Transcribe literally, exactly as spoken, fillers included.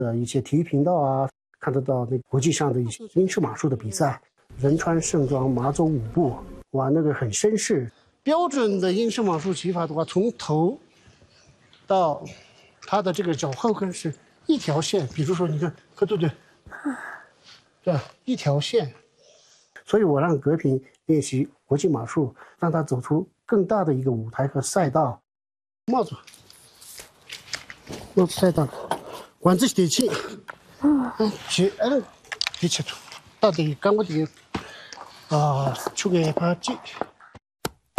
的一些体育频道啊，看得到那国际上的一些英式马术的比赛，人穿盛装，马走五步，哇，那个很绅士。标准的英式马术骑法的话，从头到它的这个脚后跟是一条线，比如说你看，看对不对？对吧？一条线。所以我让格平练习国际马术，让他走出更大的一个舞台和赛道。帽子，帽子赛道，管子提起，嗯，去，嗯，提起头，到底跟我的啊，出个拍机。